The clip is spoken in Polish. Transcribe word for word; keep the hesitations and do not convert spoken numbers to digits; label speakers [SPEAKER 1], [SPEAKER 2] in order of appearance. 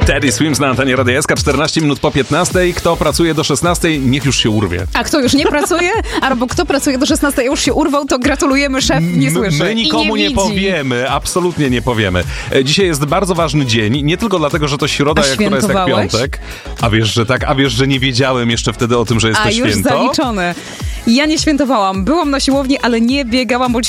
[SPEAKER 1] Teddy Swims na antenie Radia S K, czternaście minut po piętnastej. Kto pracuje do szesnastej, niech już się urwie.
[SPEAKER 2] A kto już nie pracuje, albo kto pracuje do szesnastej, już się urwał, to gratulujemy, szef nie słyszy.
[SPEAKER 1] My nikomu
[SPEAKER 2] i nie,
[SPEAKER 1] nie powiemy, absolutnie nie powiemy. Dzisiaj jest bardzo ważny dzień, nie tylko dlatego, że to środa,
[SPEAKER 2] A
[SPEAKER 1] jak która jest jak piątek. A wiesz, że tak, a wiesz, że nie wiedziałem jeszcze wtedy o tym, że jest
[SPEAKER 2] a
[SPEAKER 1] to
[SPEAKER 2] już
[SPEAKER 1] święto.
[SPEAKER 2] Zaliczone. Ja nie świętowałam. Byłam na siłowni, ale nie biegałam, bo